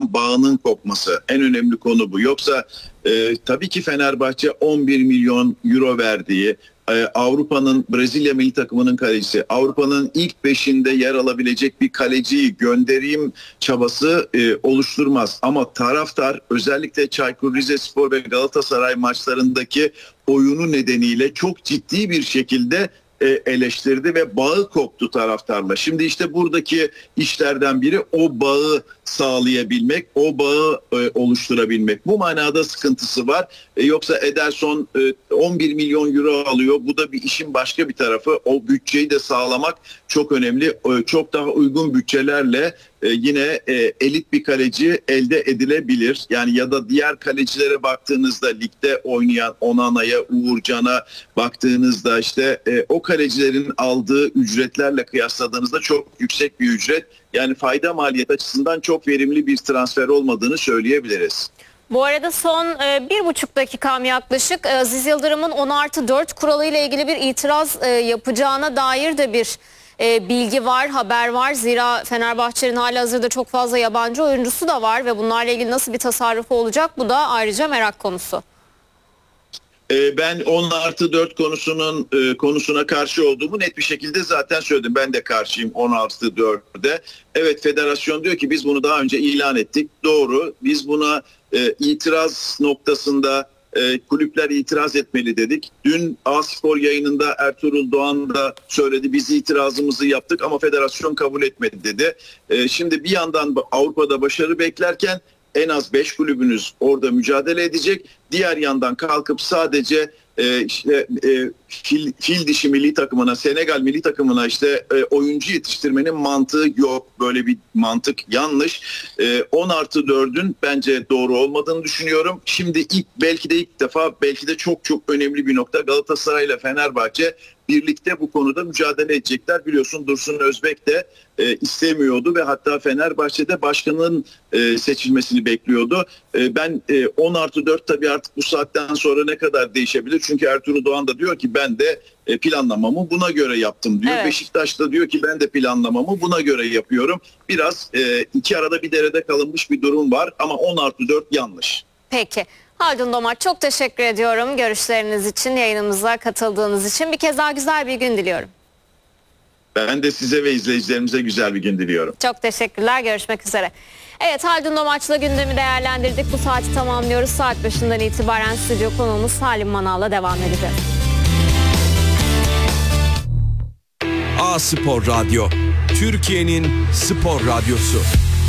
olan bağının kopması. En önemli konu bu. Yoksa tabii ki Fenerbahçe 11 milyon euro verdiği, Avrupa'nın, Brezilya milli takımının kalecisi, Avrupa'nın ilk beşinde yer alabilecek bir kaleciyi göndereyim çabası oluşturmaz. Ama taraftar özellikle Çaykur Rizespor ve Galatasaray maçlarındaki oyunu nedeniyle çok ciddi bir şekilde eleştirdi ve bağı koptu taraftarla. Şimdi işte buradaki işlerden biri o bağı sağlayabilmek, o bağı oluşturabilmek. Bu manada sıkıntısı var. Yoksa Ederson 11 milyon euro alıyor. Bu da bir işin başka bir tarafı. O bütçeyi de sağlamak çok önemli. Çok daha uygun bütçelerle yine elit bir kaleci elde edilebilir. Yani ya da diğer kalecilere baktığınızda ligde oynayan Onana'ya, Uğurcan'a baktığınızda işte o kalecilerin aldığı ücretlerle kıyasladığınızda çok yüksek bir ücret. Yani fayda maliyet açısından çok verimli bir transfer olmadığını söyleyebiliriz. Bu arada son 1,5 dakikam yaklaşık Aziz Yıldırım'ın 10+4 kuralıyla ilgili bir itiraz yapacağına dair de bir bilgi var, haber var. Zira Fenerbahçe'nin halihazırda çok fazla yabancı oyuncusu da var ve bunlarla ilgili nasıl bir tasarrufu olacak, bu da ayrıca merak konusu. Ben 10+4 konusuna karşı olduğumu net bir şekilde zaten söyledim. Ben de karşıyım 10+4'e. Evet, federasyon diyor ki biz bunu daha önce ilan ettik. Doğru. Biz buna itiraz noktasında kulüpler itiraz etmeli dedik. Dün A-Spor yayınında Ertuğrul Doğan da söyledi. Biz itirazımızı yaptık ama federasyon kabul etmedi dedi. Şimdi bir yandan Avrupa'da başarı beklerken en az 5 kulübünüz orada mücadele edecek. Diğer yandan kalkıp sadece fil dişi milli takımına, Senegal milli takımına oyuncu yetiştirmenin mantığı yok. Böyle bir mantık yanlış. 10+4'ün bence doğru olmadığını düşünüyorum. Şimdi belki de ilk defa, belki de çok çok önemli bir nokta, Galatasaray ile Fenerbahçe birlikte bu konuda mücadele edecekler. Biliyorsun Dursun Özbek de istemiyordu ve hatta Fenerbahçe'de başkanın seçilmesini bekliyordu. Ben 10+4 tabii artık bu saatten sonra ne kadar değişebilir? Çünkü Ertuğrul Doğan da diyor ki ben de planlamamı buna göre yaptım diyor. Evet. Beşiktaş da diyor ki ben de planlamamı buna göre yapıyorum. Biraz iki arada bir derede kalınmış bir durum var ama 10+4 yanlış. Peki. Haldun Domaç, çok teşekkür ediyorum görüşleriniz için, yayınımıza katıldığınız için. Bir kez daha güzel bir gün diliyorum. Ben de size ve izleyicilerimize güzel bir gün diliyorum. Çok teşekkürler. Görüşmek üzere. Evet, Haldun Domaç'la gündemi değerlendirdik. Bu saati tamamlıyoruz. Saat başından itibaren stüdyo konuğumuz Salim Manal'la devam edeceğiz. A-Spor Radyo, Türkiye'nin spor radyosu.